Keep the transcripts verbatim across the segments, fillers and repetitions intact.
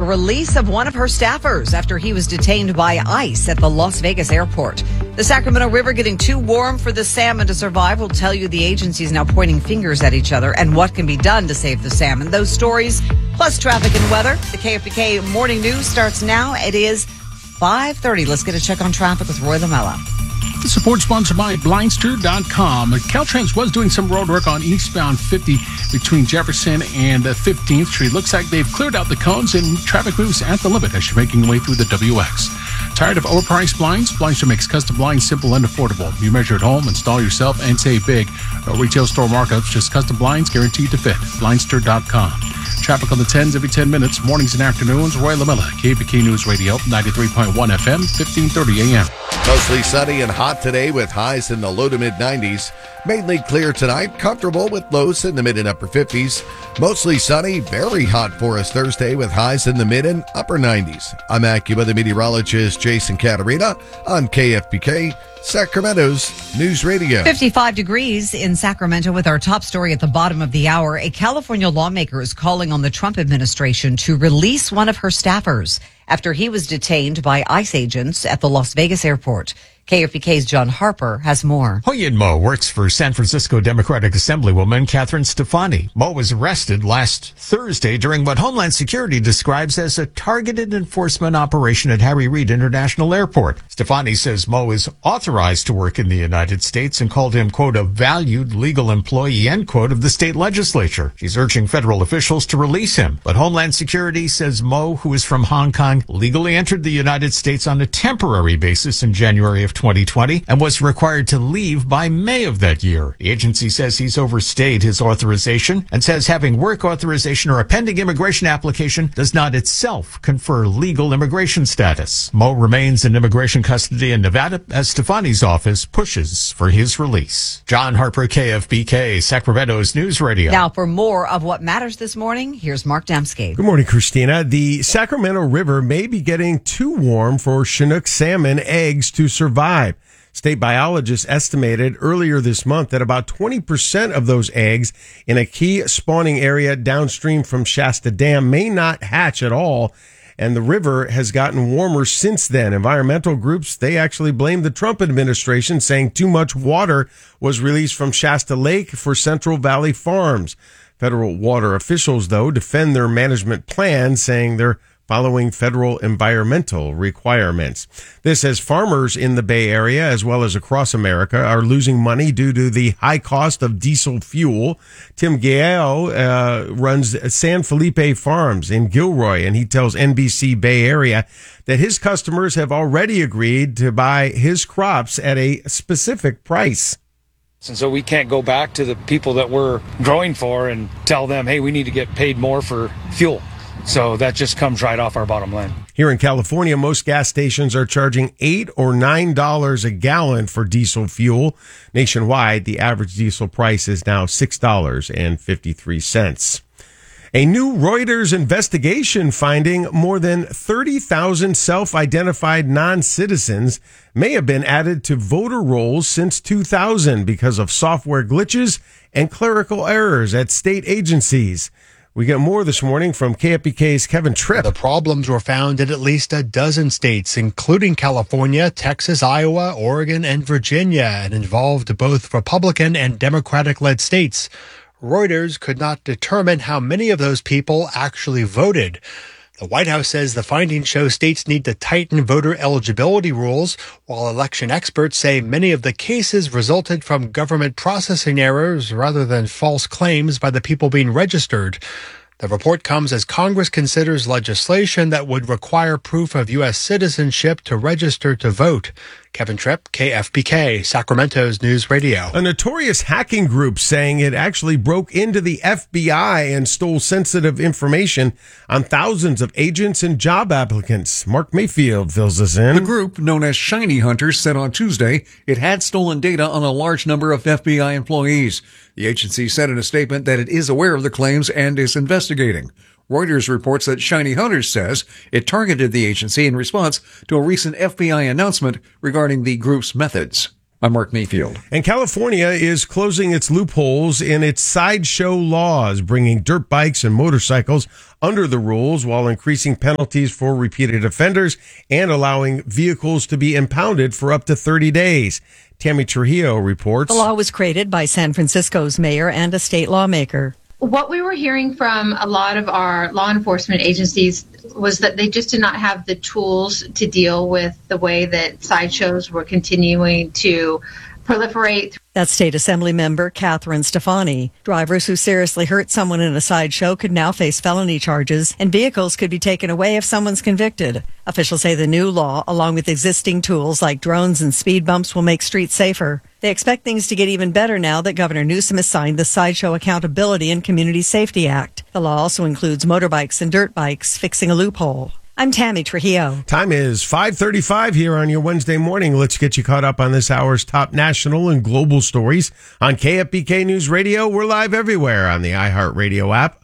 release of one of her staffers after he was detained by ICE at the Las Vegas airport. The Sacramento River getting too warm for the salmon to survive. We'll tell you the agency is now pointing fingers at each other and what can be done to save the salmon. Those stories, plus traffic and weather. The K F B K Morning News starts now. It is five thirty. Let's get a check on traffic with Roy Lamella. The support sponsored by Blindster dot com. Caltrans was doing some road work on eastbound fifty between Jefferson and fifteenth Street. Looks like they've cleared out the cones and traffic moves at the limit as you're making your way through the W X. Tired of overpriced blinds? Blindster makes custom blinds simple and affordable. You measure at home, install yourself, and save big. No retail store markups, just custom blinds guaranteed to fit. Blindster dot com. Traffic on the tens every ten minutes, mornings and afternoons. Roy Lamella, K F B K News Radio, ninety-three point one F M, fifteen thirty A M. Mostly sunny and hot today with highs in the low to mid nineties. Mainly clear tonight, comfortable with lows in the mid and upper fifties. Mostly sunny, very hot for us Thursday with highs in the mid and upper nineties. I'm AccuWeather meteorologist Jason Caterina on K F B K, Sacramento's News Radio. fifty-five degrees in Sacramento with our top story at the bottom of the hour. A California lawmaker is calling on the Trump administration to release one of her staffers after he was detained by ICE agents at the Las Vegas airport. K F B K's John Harper has more. Hoyun Mo works for San Francisco Democratic Assemblywoman Catherine Stefani. Mo was arrested last Thursday during what Homeland Security describes as a targeted enforcement operation at Harry Reid International Airport. Stefani says Mo is authorized to work in the United States and called him, quote, a valued legal employee, end quote, of the state legislature. She's urging federal officials to release him. But Homeland Security says Mo, who is from Hong Kong, legally entered the United States on a temporary basis in January of twenty twenty and was required to leave by May of that year. The agency says he's overstayed his authorization and says having work authorization or a pending immigration application does not itself confer legal immigration status. Mo remains in immigration custody in Nevada as Stefani's office pushes for his release. John Harper, K F B K, Sacramento's News Radio. Now for more of what matters this morning, here's Mark Dembski. Good morning, Christina. The Sacramento River may be getting too warm for Chinook salmon eggs to survive. State biologists estimated earlier this month that about twenty percent of those eggs in a key spawning area downstream from Shasta Dam may not hatch at all, and the river has gotten warmer since then. Environmental groups, they actually blame the Trump administration, saying too much water was released from Shasta Lake for Central Valley Farms. Federal water officials, though, defend their management plan, saying they're following federal environmental requirements. This as farmers in the Bay Area, as well as across America, are losing money due to the high cost of diesel fuel. Tim Gale uh, runs San Felipe Farms in Gilroy, and he tells N B C Bay Area that his customers have already agreed to buy his crops at a specific price. And so we can't go back to the people that we're growing for and tell them, hey, we need to get paid more for fuel. So that just comes right off our bottom line. Here in California, most gas stations are charging eight or nine dollars a gallon for diesel fuel. Nationwide, the average diesel price is now six dollars and fifty-three cents. A new Reuters investigation finding more than thirty thousand self-identified non-citizens may have been added to voter rolls since two thousand because of software glitches and clerical errors at state agencies. We get more this morning from K F B K's Kevin Tripp. The problems were found in at least a dozen states, including California, Texas, Iowa, Oregon, and Virginia, and involved both Republican and Democratic-led states. Reuters could not determine how many of those people actually voted. The White House says the findings show states need to tighten voter eligibility rules, while election experts say many of the cases resulted from government processing errors rather than false claims by the people being registered. The report comes as Congress considers legislation that would require proof of U S citizenship to register to vote. Kevin Tripp, K F B K, Sacramento's News Radio. A notorious hacking group saying it actually broke into the F B I and stole sensitive information on thousands of agents and job applicants. Mark Mayfield fills us in. The group, known as Shiny Hunters, said on Tuesday it had stolen data on a large number of F B I employees. The agency said in a statement that it is aware of the claims and is investigating. Reuters reports that Shiny Hunters says it targeted the agency in response to a recent F B I announcement regarding the group's methods. I'm Mark Mayfield. And California is closing its loopholes in its sideshow laws, bringing dirt bikes and motorcycles under the rules while increasing penalties for repeated offenders and allowing vehicles to be impounded for up to thirty days. Tammy Trujillo reports. The law was created by San Francisco's mayor and a state lawmaker. What we were hearing from a lot of our law enforcement agencies was that they just did not have the tools to deal with the way that sideshows were continuing to proliferate. That's State Assembly member Catherine Stefani. Drivers who seriously hurt someone in a sideshow could now face felony charges, and vehicles could be taken away if someone's convicted. Officials say the new law, along with existing tools like drones and speed bumps, will make streets safer. They expect things to get even better now that Governor Newsom has signed the Sideshow Accountability and Community Safety Act. The law also includes motorbikes and dirt bikes, fixing a loophole. I'm Tammy Trujillo. Time is five thirty-five here on your Wednesday morning. Let's get you caught up on this hour's top national and global stories on K F B K News Radio. We're live everywhere on the iHeartRadio app.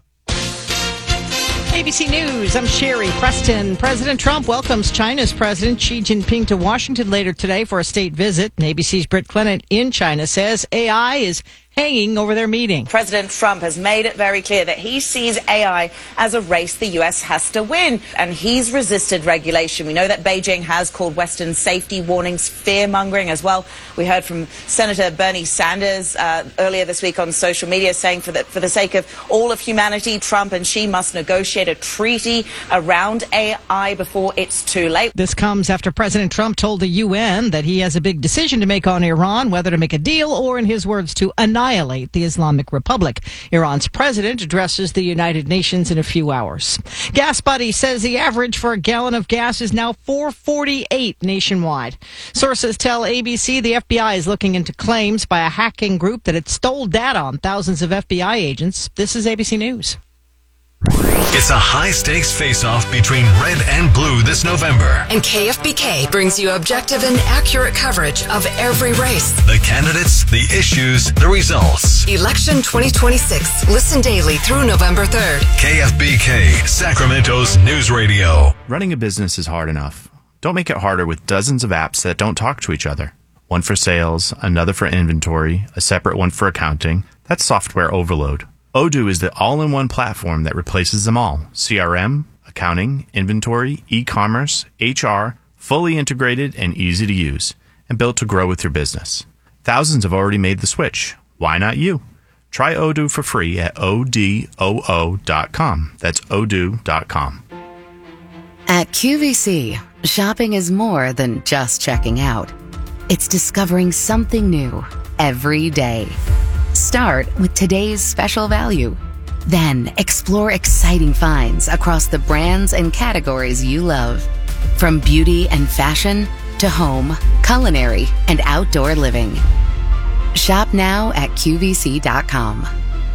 A B C News, I'm Sherry Preston. President Trump welcomes China's President Xi Jinping to Washington later today for a state visit. And A B C's Britt Clement in China says A I is hanging over their meeting. President Trump has made it very clear that he sees A I as a race the U S has to win, and he's resisted regulation. We know that Beijing has called Western safety warnings fear-mongering as well. We heard from Senator Bernie Sanders uh, earlier this week on social media saying for the, for the sake of all of humanity, Trump and Xi must negotiate a treaty around A I before it's too late. This comes after President Trump told the U N that he has a big decision to make on Iran, whether to make a deal or, in his words, to annihilate annihilate the Islamic Republic. Iran's president addresses the United Nations in a few hours. Gas Buddy says the average for a gallon of gas is now four forty-eight nationwide. Sources tell A B C the F B I is looking into claims by a hacking group that it stole data on thousands of F B I agents. This is A B C News. It's a high-stakes face-off between red and blue this November. And K F B K brings you objective and accurate coverage of every race. The candidates, the issues, the results. Election twenty twenty-six. Listen daily through November third. K F B K, Sacramento's News Radio. Running a business is hard enough. Don't make it harder with dozens of apps that don't talk to each other. One for sales, another for inventory, a separate one for accounting. That's software overload. Odoo is the all-in-one platform that replaces them all. C R M, accounting, inventory, e-commerce, H R, fully integrated and easy to use, and built to grow with your business. Thousands have already made the switch. Why not you? Try Odoo for free at O D O O dot com. That's odoo dot com. At Q V C, shopping is more than just checking out. It's discovering something new every day. Start with today's special value. Then explore exciting finds across the brands and categories you love. From beauty and fashion to home, culinary, and outdoor living. Shop now at Q V C dot com.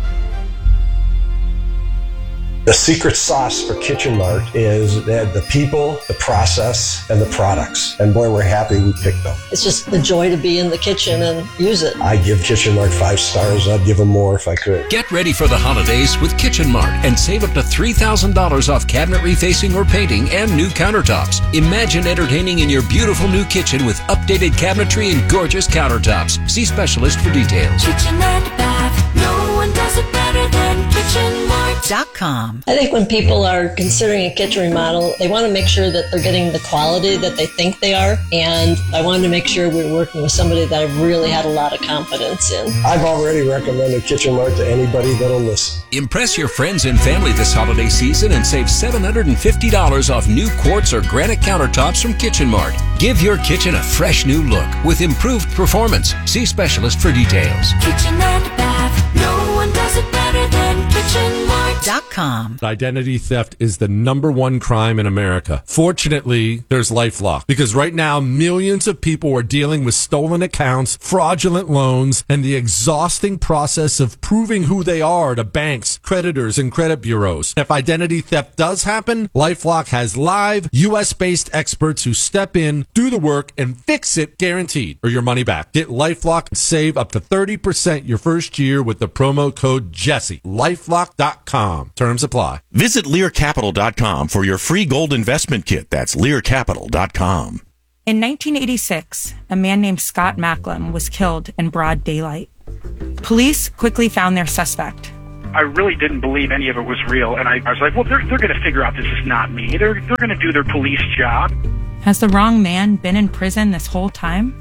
The secret sauce for Kitchen Mart is that the people, the process, and the products. And boy, we're happy we picked them. It's just the joy to be in the kitchen and use it. I give Kitchen Mart five stars. I'd give them more if I could. Get ready for the holidays with Kitchen Mart and save up to three thousand dollars off cabinet refacing or painting and new countertops. Imagine entertaining in your beautiful new kitchen with updated cabinetry and gorgeous countertops. See specialist for details. Kitchen and bath. No one does it better than Kitchen Mart dot com. I think when people are considering a kitchen remodel, they want to make sure that they're getting the quality that they think they are. And I wanted to make sure we were working with somebody that I really had a lot of confidence in. I've already recommended Kitchen Mart to anybody that'll listen. Impress your friends and family this holiday season and save seven hundred fifty dollars off new quartz or granite countertops from Kitchen Mart. Give your kitchen a fresh new look with improved performance. See specialist for details. Kitchen and bath. No one does it better than Kitchen Mart dot com. Identity theft is the number one crime in America. Fortunately, there's LifeLock, because right now millions of people are dealing with stolen accounts, fraudulent loans, and the exhausting process of proving who they are to banks, creditors, and credit bureaus. If identity theft does happen, LifeLock has live U S-based experts who step in, do the work, and fix it guaranteed, or your money back. Get LifeLock and save up to thirty percent your first year with the promo code Jesse. LifeLock dot com. Terms apply. Visit Lear Capital dot com for your free gold investment kit. That's Lear Capital dot com. In nineteen eighty-six, a man named Scott Macklem was killed in broad daylight. Police quickly found their suspect. I really didn't believe any of it was real, and I, I was like, well, they're, they're going to figure out this is not me. They're, they're going to do their police job. Has the wrong man been in prison this whole time?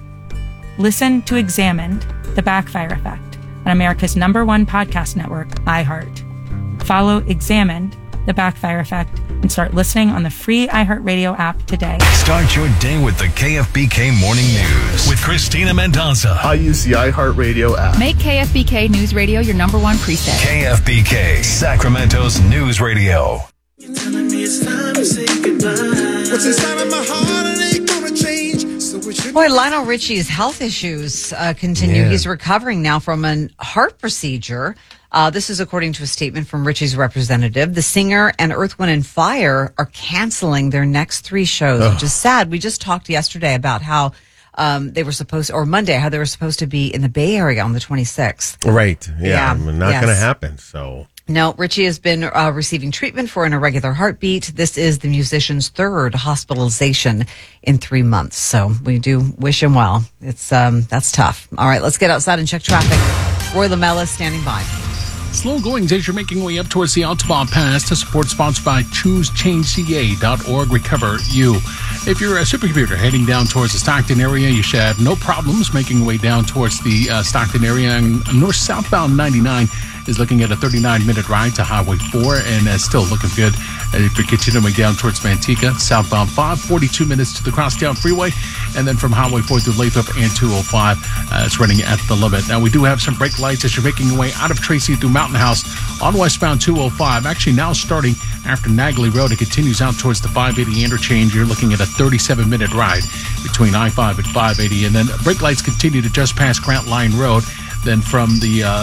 Listen to Examined, The Backfire Effect, on America's number one podcast network, iHeart. Follow Examined, The Backfire Effect, and start listening on the free iHeartRadio app today. Start your day with the K F B K Morning News with Christina Mendoza. I use the iHeartRadio app. Make K F B K News Radio your number one preset. K F B K, Sacramento's news radio. You're telling me it's time to say goodbye. What's inside of my heart, it ain't gonna change. So we should. Boy, Lionel Richie's health issues uh, continue. Yeah. He's recovering now from a heart procedure. Uh, this is according to a statement from Richie's representative. The singer and Earth, Wind and Fire are canceling their next three shows, Ugh. which is sad. We just talked yesterday about how um, they were supposed, or Monday, how they were supposed to be in the Bay Area on the twenty-sixth. Right. Yeah. Yeah. Not Yes. going to happen. So. No, Richie has been uh, receiving treatment for an irregular heartbeat. This is the musician's third hospitalization in three months. So we do wish him well. It's um, that's tough. All right, let's get outside and check traffic. Roy Lamella is standing by. Slow goings as you're making your way up towards the Altamont Pass. To support sponsored by choose change c a dot org. Recover You. If you're a supercomputer heading down towards the Stockton area, you should have no problems making your way down towards the uh, Stockton area. And north southbound ninety-nine is looking at a thirty-nine minute ride to Highway four, and uh, still looking good. Uh, if you're continuing down towards Manteca, southbound five, forty-two minutes to the Crosstown Freeway, and then from Highway four through Lathrop and two oh five, uh, it's running at the limit. Now, we do have some brake lights as you're making your way out of Tracy through Mountain House on westbound two oh five. Actually, now starting after Nagley Road, it continues out towards the five eighty interchange. You're looking at a thirty-seven minute ride between I five and five eighty, and then brake lights continue to just past Grant Line Road. Then from the uh,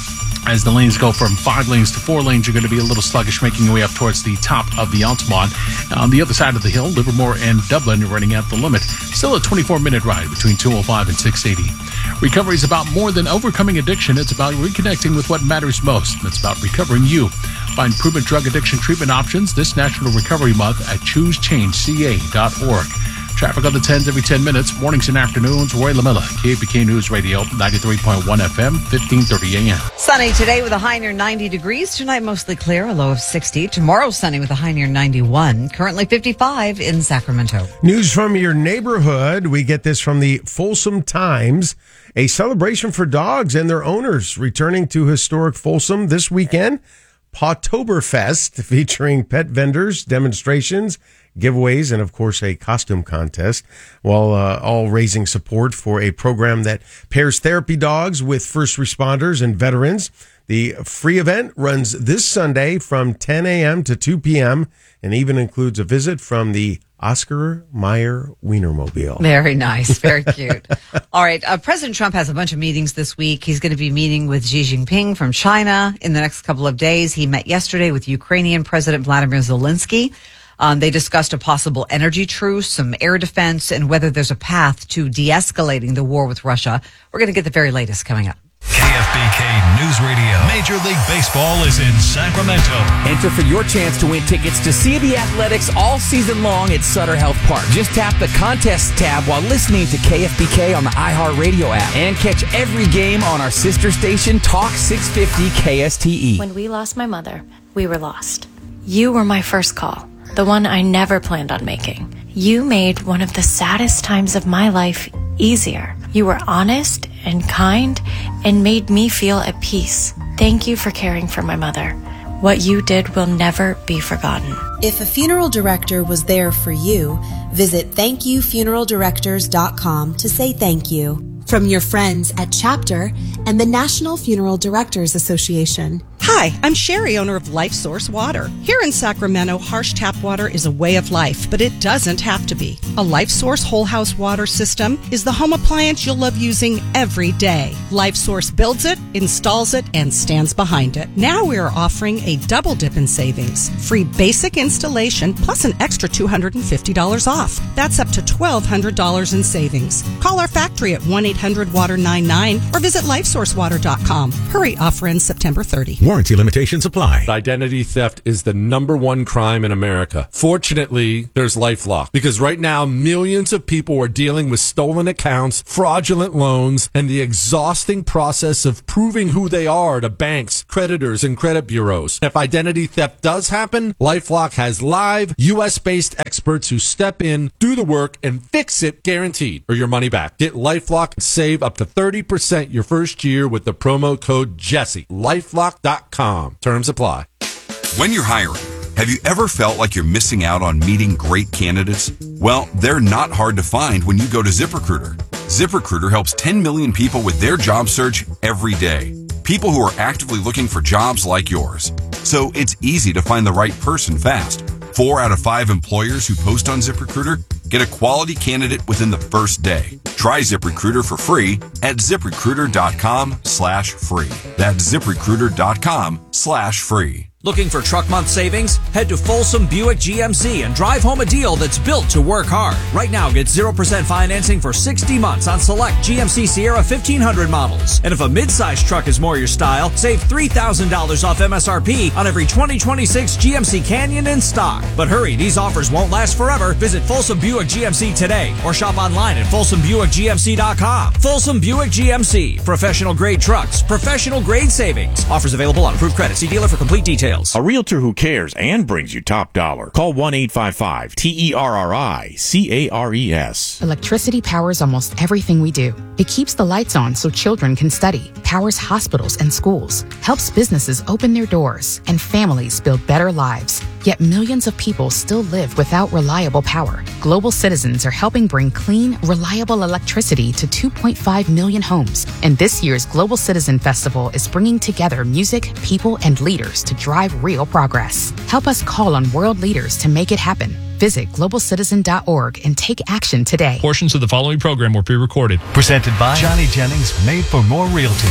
as the lanes go from five lanes to four lanes, you're going to be a little sluggish making your way up towards the top of the Altamont. On the other side of the hill, Livermore and Dublin, you're running at the limit. Still a twenty-four minute ride between two oh five and six eighty. Recovery is about more than overcoming addiction. It's about reconnecting with what matters most. It's about recovering you. Find proven drug addiction treatment options this National Recovery Month at choose change c a dot org. Traffic on the tens every ten minutes, mornings and afternoons. Roy Lamella, K F B K News Radio, ninety-three point one F M, fifteen thirty A M. Sunny today with a high near ninety degrees. Tonight mostly clear, a low of sixty. Tomorrow sunny with a high near ninety-one. Currently fifty-five in Sacramento. News from your neighborhood. We get this from the Folsom Times. A celebration for dogs and their owners returning to historic Folsom this weekend. Pawtoberfest, featuring pet vendors, demonstrations, giveaways, and of course a costume contest, while uh, all raising support for a program that pairs therapy dogs with first responders and veterans. The free event runs this Sunday from ten a.m. to two p.m. and even includes a visit from the Oscar Mayer Wienermobile. Very nice. Very cute. All right. Uh, President Trump has a bunch of meetings this week. He's going to be meeting with Xi Jinping from China in the next couple of days. He met yesterday with Ukrainian President Vladimir Zelensky. Um, they discussed a possible energy truce, some air defense, and whether there's a path to de-escalating the war with Russia. We're going to get the very latest coming up. K F B K News Radio. Major League Baseball is in Sacramento. Enter for your chance to win tickets to see the Athletics all season long at Sutter Health Park. Just tap the contest tab while listening to K F B K on the iHeartRadio app and catch every game on our sister station, Talk six fifty K S T E. When we lost my mother, we were lost. You were my first call, the one I never planned on making. You made one of the saddest times of my life easier. You were honest and kind and made me feel at peace. Thank you for caring for my mother. What you did will never be forgotten. If a funeral director was there for you, visit thank you funeral directors dot com to say thank you. From your friends at Chapter and the National Funeral Directors Association. Hi, I'm Sherry, owner of Life Source Water. Here in Sacramento, harsh tap water is a way of life, but it doesn't have to be. A Life Source whole house water system is the home appliance you'll love using every day. Life Source builds it, installs it, and stands behind it. Now we are offering a double dip in savings. Free basic installation plus an extra two hundred fifty dollars off. That's up to twelve hundred dollars in savings. Call our factory at one eight hundred water nine nine or visit life source water dot com. Hurry, offer ends September thirtieth. Warranty limitations apply. Identity theft is the number one crime in America. Fortunately, there's LifeLock, because right now millions of people are dealing with stolen accounts, fraudulent loans, and the exhausting process of proving who they are to banks, creditors, and credit bureaus. If identity theft does happen, LifeLock has live U S-based experts who step in, do the work, and fix it guaranteed, or your money back. Get LifeLock and save up to thirty percent your first year with the promo code Jesse. LifeLock dot com. Terms apply. When you're hiring, have you ever felt like you're missing out on meeting great candidates? Well, they're not hard to find when you go to ZipRecruiter. ZipRecruiter helps ten million people with their job search every day. People who are actively looking for jobs like yours. So it's easy to find the right person fast. Four out of five employers who post on ZipRecruiter get a quality candidate within the first day. Try ZipRecruiter for free at ZipRecruiter.com slash free. That's ZipRecruiter.com slash free. Looking for truck month savings? Head to Folsom Buick G M C and drive home a deal that's built to work hard. Right now, get zero percent financing for sixty months on select G M C Sierra fifteen hundred models. And if a midsize truck is more your style, save three thousand dollars off M S R P on every twenty twenty-six G M C Canyon in stock. But hurry, these offers won't last forever. Visit Folsom Buick G M C today or shop online at Folsom Buick G M C dot com. Folsom Buick G M C. Professional grade trucks. Professional grade savings. Offers available on approved credit. See dealer for complete details. A realtor who cares and brings you top dollar. Call one eight five five T E R R I C A R E S. Electricity powers almost everything we do. It keeps the lights on so children can study, powers hospitals and schools, helps businesses open their doors, and families build better lives. Yet millions of people still live without reliable power. Global Citizens are helping bring clean, reliable electricity to two point five million homes. And this year's Global Citizen Festival is bringing together music, people, and leaders to drive real progress. Help us call on world leaders to make it happen. Visit global citizen dot org and take action today. Portions of the following program were pre-recorded. Presented by Johnny Jennings, made for more realty.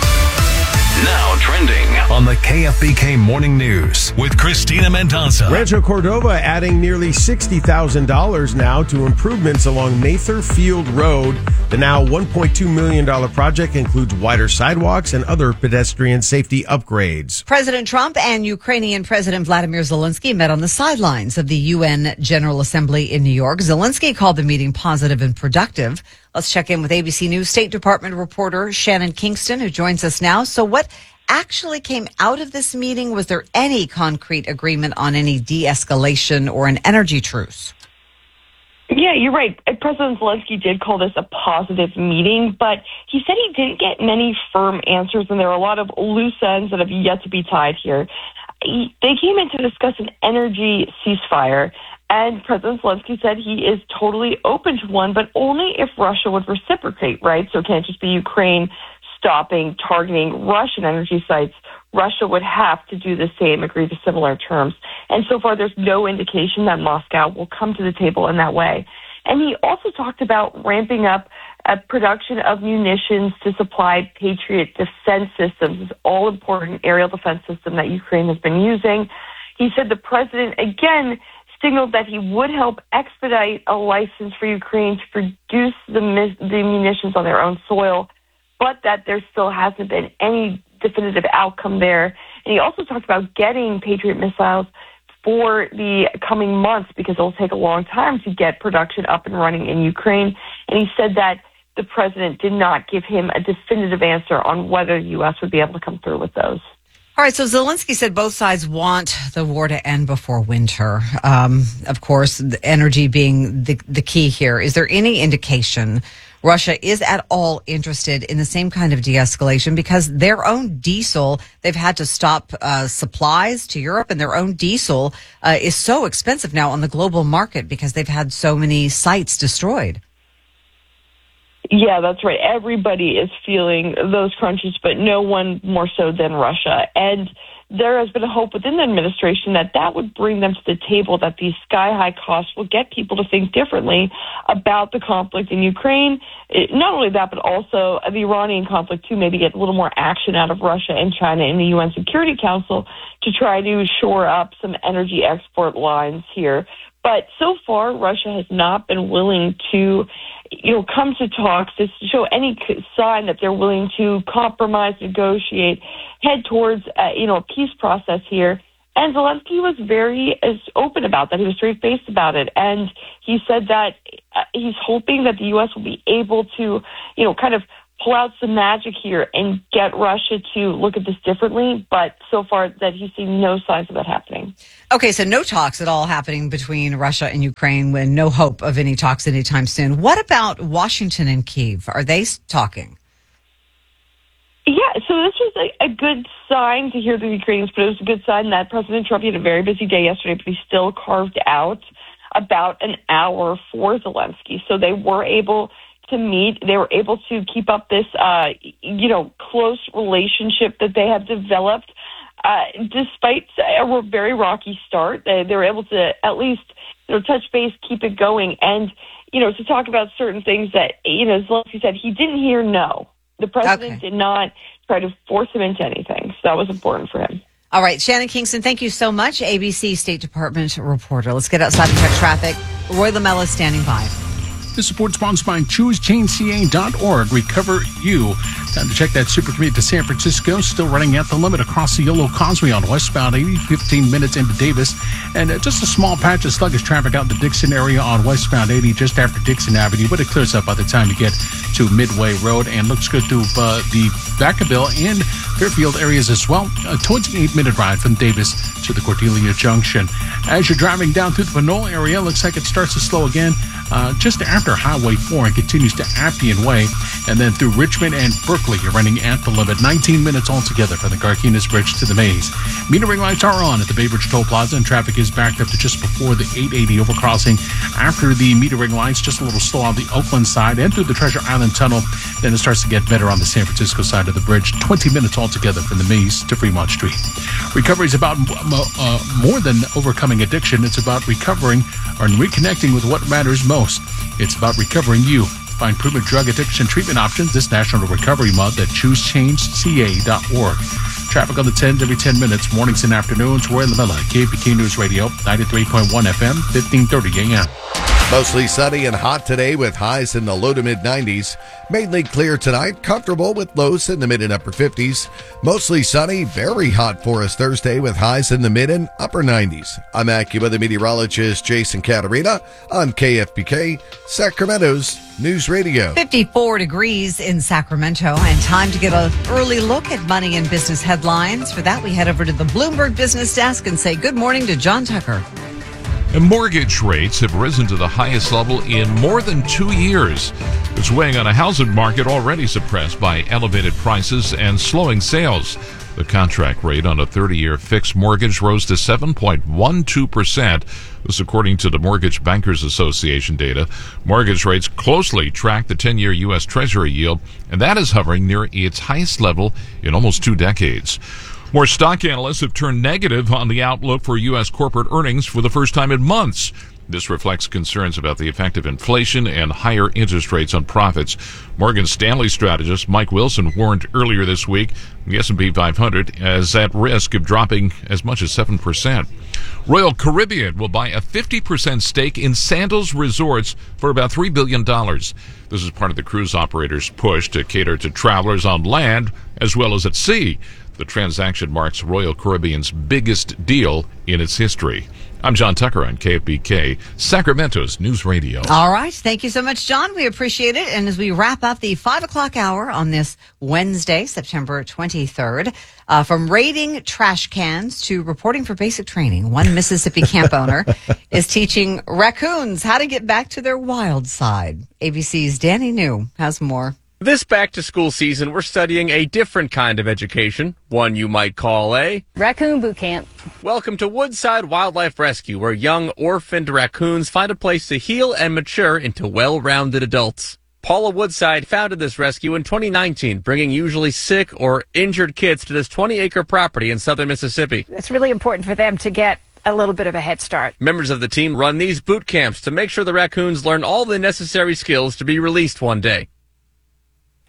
Now trending on the K F B K Morning News with Christina Mendoza. Rancho Cordova adding nearly sixty thousand dollars now to improvements along Mather Field Road. The now one point two million dollars project includes wider sidewalks and other pedestrian safety upgrades. President Trump and Ukrainian President Vladimir Zelensky met on the sidelines of the U N General Assembly in New York. Zelensky called the meeting positive and productive. Let's check in with A B C News State Department reporter Shannon Kingston, who joins us now. So what actually came out of this meeting? Was there any concrete agreement on any de-escalation or an energy truce? Yeah, you're right. President Zelensky did call this a positive meeting, but he said he didn't get many firm answers, and there are a lot of loose ends that have yet to be tied here. He, they came in to discuss an energy ceasefire, and President Zelensky said he is totally open to one, but only if Russia would reciprocate, right? So it can't just be Ukraine stopping targeting Russian energy sites. Russia would have to do the same, agree to similar terms. And so far, there's no indication that Moscow will come to the table in that way. And he also talked about ramping up a production of munitions to supply Patriot defense systems, this all-important aerial defense system that Ukraine has been using. He said the president, again, signaled that he would help expedite a license for Ukraine to produce the, the munitions on their own soil, but that there still hasn't been any definitive outcome there. And he also talked about getting Patriot missiles for the coming months because it will take a long time to get production up and running in Ukraine. And he said that the president did not give him a definitive answer on whether the U S would be able to come through with those. All right, so Zelensky said both sides want the war to end before winter. Um, of course, the energy being the, the key here. Is there any indication Russia is at all interested in the same kind of de-escalation? Because their own diesel, they've had to stop uh, supplies to Europe, and their own diesel uh, is so expensive now on the global market because they've had so many sites destroyed. Yeah, that's right. Everybody is feeling those crunches, but no one more so than Russia. And there has been a hope within the administration that that would bring them to the table, that these sky-high costs will get people to think differently about the conflict in Ukraine. It, not only that, but also the Iranian conflict, too, maybe get a little more action out of Russia and China in the U N Security Council to try to shore up some energy export lines here. But so far, Russia has not been willing to you know, come to talks, to show any sign that they're willing to compromise, negotiate, head towards, uh, you know, a peace process here. And Zelensky was very as open about that. He was straight-faced about it. And he said that uh, he's hoping that the U S will be able to, you know, kind of pull out some magic here and get Russia to look at this differently. But so far that he's seen no signs of that happening. Okay, so no talks at all happening between Russia and Ukraine, with no hope of any talks anytime soon. What about Washington and Kyiv? Are they talking? Yeah, so this was a, a good sign to hear the Ukrainians, but it was a good sign that President Trump had a very busy day yesterday, but he still carved out about an hour for Zelensky. So they were able to meet. They were able to keep up this, uh, you know, close relationship that they have developed. Uh, despite a very rocky start, they, they were able to at least, you know, touch base, keep it going, and, you know, to talk about certain things that, you know, Zelensky said he didn't hear no. The president okay. did not try to force him into anything, so that was important for him. All right, Shannon Kingston, thank you so much, A B C State Department reporter. Let's get outside and check traffic. Roy Lamella is standing by. This report sponsored by choose change c a dot org. Recover You. Time to check that super commute to San Francisco. Still running at the limit across the Yolo Causeway on westbound eighty, fifteen minutes into Davis. And uh, just a small patch of sluggish traffic out in the Dixon area on westbound eighty just after Dixon Avenue. But it clears up by the time you get to Midway Road and looks good through uh, the Vacaville and Fairfield areas as well. A twenty-eight minute ride from Davis to the Cordelia Junction. As you're driving down through the Pinole area, looks like it starts to slow again uh, just after Highway four and continues to Appian Way. And then through Richmond and Berkeley, you're running at the limit. nineteen minutes altogether from the Garcinas Bridge to the Maze. Metering lights are on at the Bay Bridge Toll Plaza, and traffic is backed up to just before the eight eighty overcrossing. After the metering lights, just a little slow on the Oakland side and through the Treasure Island Tunnel. Then it starts to get better on the San Francisco side of the bridge. twenty minutes altogether from the Maze to Fremont Street. Recovery is about uh, more than overcoming addiction. It's about recovering or reconnecting with what matters most. It's about recovering you. Find proven drug addiction treatment options this National Recovery Month at choose change c a dot org. Traffic on the tens every ten minutes, mornings and afternoons. Roy Lamella, K F B K News Radio, ninety-three point one F M, fifteen thirty A M. Mostly sunny and hot today with highs in the low to mid nineties. Mainly clear tonight, comfortable with lows in the mid and upper fifties. Mostly sunny, very hot for us Thursday with highs in the mid and upper nineties. I'm AccuWeather meteorologist Jason Caterina on K F B K, Sacramento's News Radio. fifty-four degrees in Sacramento, and time to get an early look at money and business headlines. For that, we head over to the Bloomberg Business Desk and say good morning to John Tucker. And mortgage rates have risen to the highest level in more than two years. It's weighing on a housing market already suppressed by elevated prices and slowing sales. The contract rate on a thirty-year fixed mortgage rose to seven point one two percent. This according to the Mortgage Bankers Association data. Mortgage rates closely track the ten-year U S Treasury yield, and that is hovering near its highest level in almost two decades. More stock analysts have turned negative on the outlook for U S corporate earnings for the first time in months. This reflects concerns about the effect of inflation and higher interest rates on profits. Morgan Stanley strategist Mike Wilson warned earlier this week the S and P five hundred is at risk of dropping as much as seven percent. Royal Caribbean will buy a fifty percent stake in Sandals Resorts for about three billion dollars. This is part of the cruise operator's push to cater to travelers on land as well as at sea. The transaction marks Royal Caribbean's biggest deal in its history. I'm John Tucker on K F B K, Sacramento's News Radio. All right. Thank you so much, John. We appreciate it. And as we wrap up the five o'clock hour on this Wednesday, September twenty-third, uh, from raiding trash cans to reporting for basic training, one Mississippi camp owner is teaching raccoons how to get back to their wild side. A B C's Danny New has more. This back-to-school season, we're studying a different kind of education, one you might call a raccoon boot camp. Welcome to Woodside Wildlife Rescue, where young orphaned raccoons find a place to heal and mature into well-rounded adults. Paula Woodside founded this rescue in twenty nineteen, bringing usually sick or injured kids to this twenty-acre property in southern Mississippi. It's really important for them to get a little bit of a head start. Members of the team run these boot camps to make sure the raccoons learn all the necessary skills to be released one day.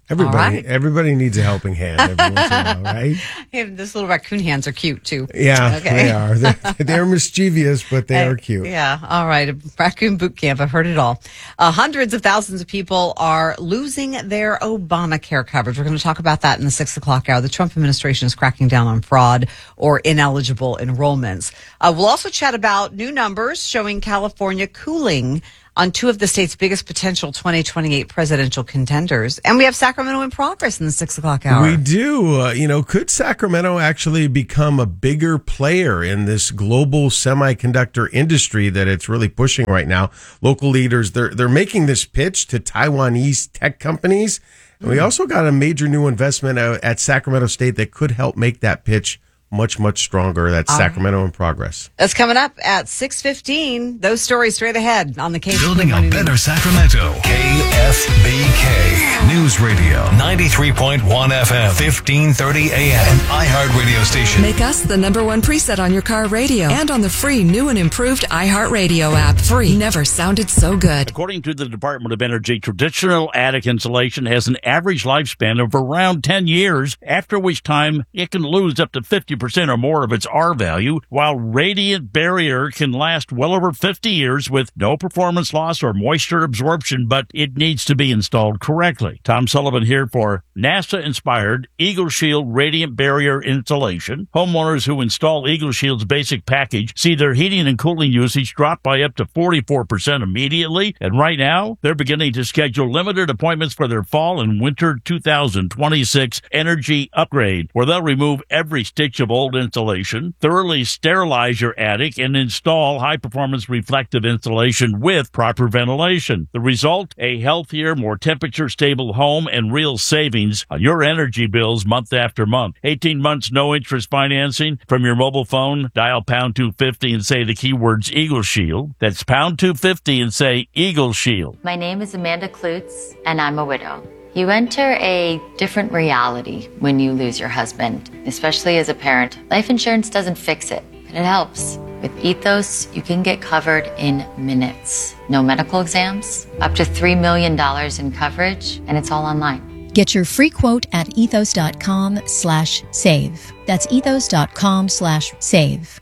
Everybody, All right. everybody needs a helping hand every once in a while, right? Hey, those little raccoon hands are cute too. Yeah, Okay. they are. They're, they're mischievous, but they Uh, are cute. Yeah. All right. Raccoon boot camp. I've heard it all. Uh, hundreds of thousands of people are losing their Obamacare coverage. We're going to talk about that in the six o'clock hour. The Trump administration is cracking down on fraud or ineligible enrollments. Uh, we'll also chat about new numbers showing California cooling on two of the state's biggest potential twenty twenty-eight presidential contenders. And we have Sacramento in progress in the six o'clock hour. We do. Uh, you know, could Sacramento actually become a bigger player in this global semiconductor industry that it's really pushing right now? Local leaders, they're, they're making this pitch to Taiwanese tech companies. And we also got a major new investment uh, at Sacramento State that could help make that pitch much, much stronger. That's All Sacramento in progress. That's coming up at six fifteen. Those stories straight ahead on the K F B K Building a Morning better News. Sacramento. K F B K News Radio. ninety-three point one F M. fifteen thirty A M. An iHeart radio station. Make us the number one preset on your car radio and on the free new and improved iHeartRadio app. Free. Never sounded so good. According to the Department of Energy, traditional attic insulation has an average lifespan of around ten years, after which time it can lose up to fifty percent or more of its R value, while Radiant Barrier can last well over fifty years with no performance loss or moisture absorption, but it needs to be installed correctly. Tom Sullivan here for NASA-inspired Eagle Shield Radiant Barrier Insulation. Homeowners who install Eagle Shield's basic package see their heating and cooling usage drop by up to forty-four percent immediately, and right now they're beginning to schedule limited appointments for their fall and winter two thousand twenty-six energy upgrade, where they'll remove every stitch of old insulation, thoroughly sterilize your attic, and install high-performance reflective insulation with proper ventilation. The result? A healthier, more temperature-stable home and real savings on your energy bills month after month. eighteen months no-interest financing from your mobile phone. Dial pound two fifty and say the keywords Eagle Shield. That's pound two fifty and say Eagle Shield. My name is Amanda Klutz, and I'm a widow. You enter a different reality when you lose your husband, especially as a parent. Life insurance doesn't fix it, but it helps. With Ethos, you can get covered in minutes. No medical exams, up to three million dollars in coverage, and it's all online. Get your free quote at ethos.com slash save. That's ethos.com slash save.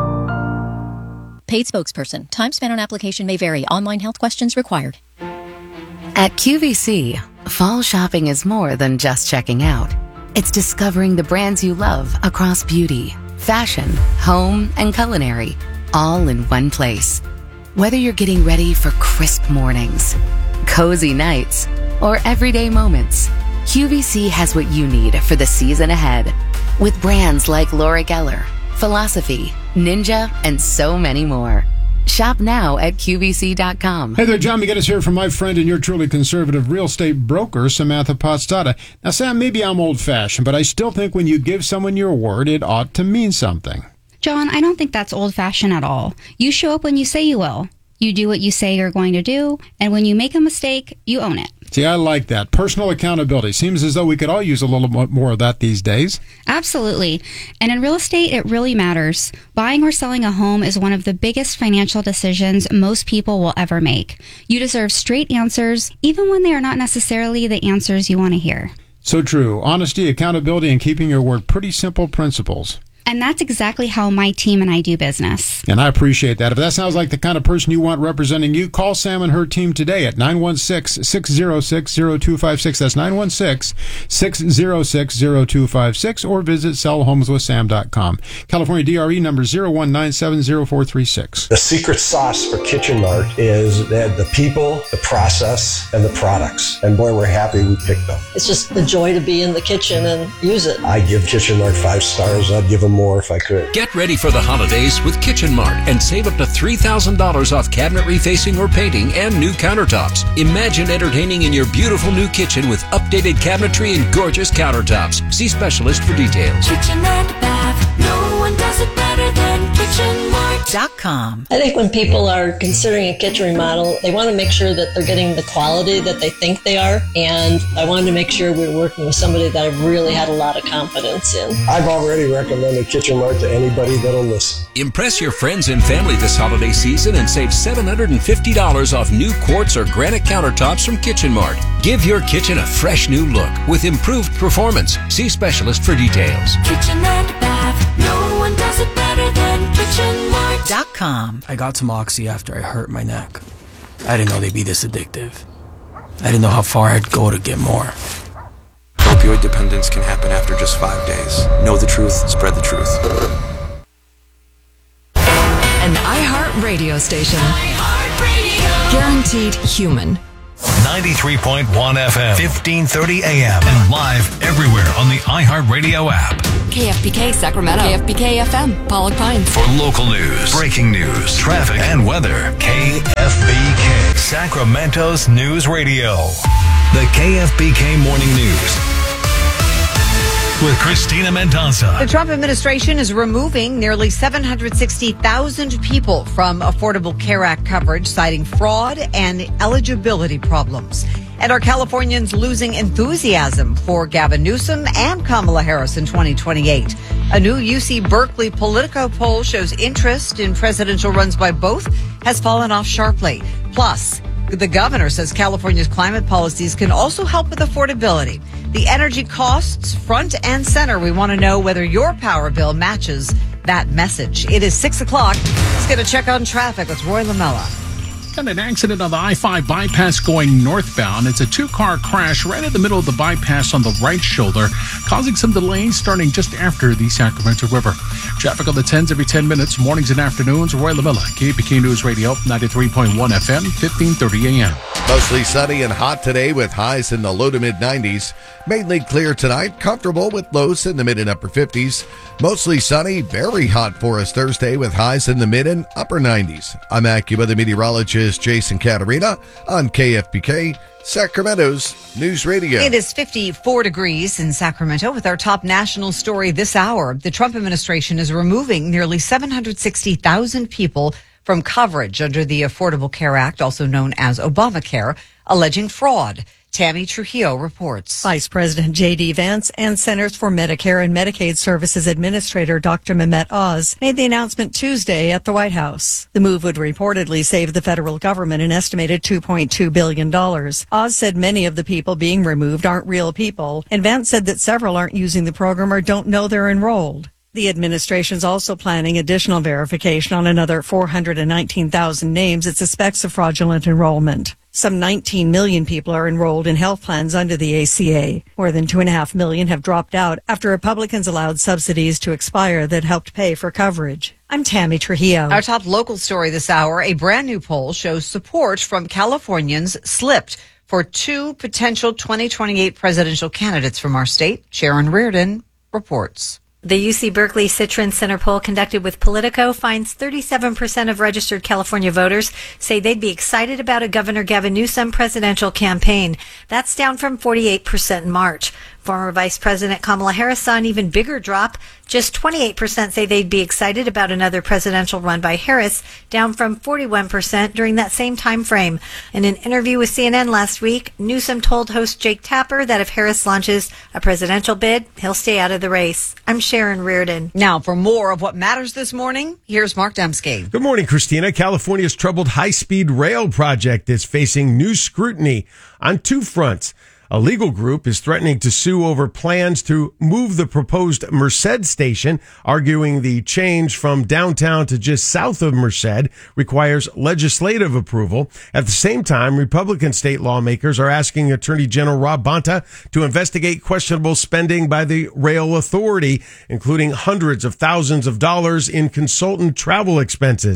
Paid spokesperson. Time spent on application may vary. Online health questions required. At Q V C, fall shopping is more than just checking out. It's discovering the brands you love across beauty, fashion, home, and culinary, all in one place. Whether you're getting ready for crisp mornings, cozy nights, or everyday moments, Q V C has what you need for the season ahead. With brands like Laura Geller, Philosophy, Ninja, and so many more. Shop now at Q V C dot com. Hey there, John McGinnis here from my friend and your truly conservative real estate broker, Samantha Podstata. Now, Sam, maybe I'm old-fashioned, but I still think when you give someone your word, it ought to mean something. John, I don't think that's old-fashioned at all. You show up when you say you will. You do what you say you're going to do, and when you make a mistake, you own it. See, I like that. Personal accountability. Seems as though we could all use a little bit more of that these days. Absolutely. And in real estate, it really matters. Buying or selling a home is one of the biggest financial decisions most people will ever make. You deserve straight answers, even when they are not necessarily the answers you want to hear. So true. Honesty, accountability, and keeping your word. Pretty simple principles. And that's exactly how my team and I do business. And I appreciate that. If that sounds like the kind of person you want representing you, call Sam and her team today at nine one six, six zero six, zero two five six. That's nine one six, six zero six, zero two five six, or visit sell homes with sam dot com. California D R E number zero one nine seven zero four three six. The secret sauce for Kitchen Mart is that the people, the process, and the products. And boy, we're happy we picked them. It's just the joy to be in the kitchen and use it. I give Kitchen Mart five stars. I'd give them more if I could. Get ready for the holidays with Kitchen Mart and save up to three thousand dollars off cabinet refacing or painting and new countertops. Imagine entertaining in your beautiful new kitchen with updated cabinetry and gorgeous countertops. See specialist for details. Kitchen and bath, no one does it better than kitchen mart dot com. I think when people are considering a kitchen remodel, they want to make sure that they're getting the quality that they think they are. And I wanted to make sure we were working with somebody that I really had a lot of confidence in. I've already recommended Kitchen Mart to anybody that'll listen. Impress your friends and family this holiday season and save seven hundred fifty dollars off new quartz or granite countertops from Kitchen Mart. Give your kitchen a fresh new look with improved performance. See specialist for details. Kitchen and bath, no one does it better than kitchen mart dot com. I got some Oxy after I hurt my neck. I didn't know they'd be this addictive. I didn't know how far I'd go to get more. Opioid dependence can happen after just five days. Know the truth, spread the truth. An iHeart radio station. iHeartRadio. Guaranteed human. ninety-three point one F M, fifteen thirty A M, and live everywhere on the iHeartRadio app. K F B K Sacramento. K F B K F M, Pollock Pines. For local news, breaking news, traffic, and weather, K F B K, Sacramento's News Radio. The K F B K Morning News with Christina Mendoza. The Trump administration is removing nearly seven hundred sixty thousand people from Affordable Care Act coverage, citing fraud and eligibility problems. And are Californians losing enthusiasm for Gavin Newsom and Kamala Harris in twenty twenty-eight? A new U C Berkeley Politico poll shows interest in presidential runs by both has fallen off sharply. Plus, the governor says California's climate policies can also help with affordability. The energy costs front and center. We want to know whether your power bill matches that message. It is six o'clock. Let's get a check on traffic with Roy Lamella. Got an accident on the I five bypass going northbound. It's a two-car crash right in the middle of the bypass on the right shoulder, causing some delays starting just after the Sacramento River. Traffic on the tens every ten minutes, mornings and afternoons. Roy Lamella, K F B K News Radio, ninety-three point one F M, fifteen thirty A M. Mostly sunny and hot today with highs in the low to mid nineties. Mainly clear tonight, comfortable with lows in the mid and upper fifties. Mostly sunny, very hot for us Thursday with highs in the mid and upper nineties. I'm AccuWeather meteorologist Jason Caterina on K F B K, Sacramento's News Radio. It is fifty-four degrees in Sacramento with our top national story this hour. The Trump administration is removing nearly seven hundred sixty thousand people from coverage under the Affordable Care Act, also known as Obamacare, alleging fraud. Tammy Trujillo reports. Vice President J D. Vance and Centers for Medicare and Medicaid Services Administrator Doctor Mehmet Oz made the announcement Tuesday at the White House. The move would reportedly save the federal government an estimated two point two billion dollars. Oz said many of the people being removed aren't real people, and Vance said that several aren't using the program or don't know they're enrolled. The administration's also planning additional verification on another four hundred nineteen thousand names it suspects of fraudulent enrollment. Some nineteen million people are enrolled in health plans under the A C A. More than two and a half million have dropped out after Republicans allowed subsidies to expire that helped pay for coverage. I'm Tammy Trujillo. Our top local story this hour, a brand new poll shows support from Californians slipped for two potential twenty twenty-eight presidential candidates from our state. Sharon Reardon reports. The U C Berkeley Citron Center poll conducted with Politico finds thirty-seven percent of registered California voters say they'd be excited about a Governor Gavin Newsom presidential campaign. That's down from forty-eight percent in March. Former Vice President Kamala Harris saw an even bigger drop. Just twenty-eight percent say they'd be excited about another presidential run by Harris, down from forty-one percent during that same time frame. In an interview with C N N last week, Newsom told host Jake Tapper that if Harris launches a presidential bid, he'll stay out of the race. I'm Sharon Reardon. Now, for more of what matters this morning, here's Mark Demske. Good morning, Christina. California's troubled high-speed rail project is facing new scrutiny on two fronts. A legal group is threatening to sue over plans to move the proposed Merced station, arguing the change from downtown to just south of Merced requires legislative approval. At the same time, Republican state lawmakers are asking Attorney General Rob Bonta to investigate questionable spending by the rail authority, including hundreds of thousands of dollars in consultant travel expenses.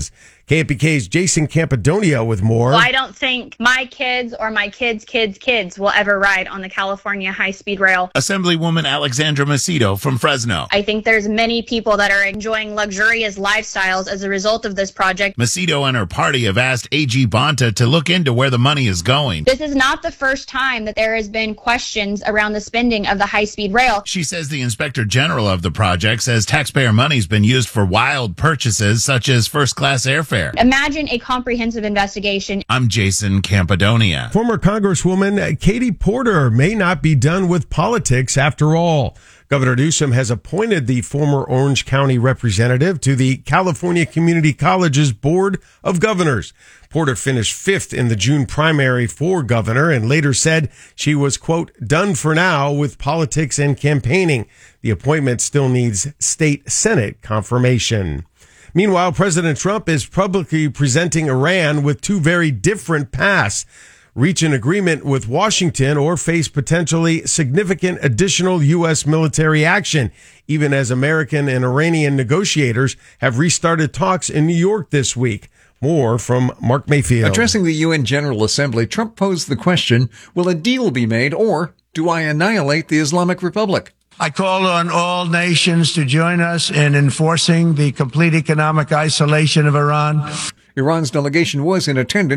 K F B K's Jason Campidonia with more. Well, I don't think my kids or my kids' kids' kids will ever ride on the California high-speed rail. Assemblywoman Alexandra Macedo from Fresno. I think there's many people that are enjoying luxurious lifestyles as a result of this project. Macedo and her party have asked A G Bonta to look into where the money is going. This is not the first time that there has been questions around the spending of the high-speed rail. She says the Inspector General of the project says taxpayer money's been used for wild purchases such as first-class airfare. Imagine a comprehensive investigation. I'm Jason Campidonia. Former Congresswoman Katie Porter may not be done with politics after all. Governor Newsom has appointed the former Orange County representative to the California Community College's Board of Governors. Porter finished fifth in the June primary for governor and later said she was, quote, done for now with politics and campaigning. The appointment still needs state Senate confirmation. Meanwhile, President Trump is publicly presenting Iran with two very different paths: reach an agreement with Washington or face potentially significant additional U S military action, even as American and Iranian negotiators have restarted talks in New York this week. More from Mark Mayfield. Addressing the U N General Assembly, Trump posed the question, will a deal be made or do I annihilate the Islamic Republic? I call on all nations to join us in enforcing the complete economic isolation of Iran. Iran's delegation was in attendance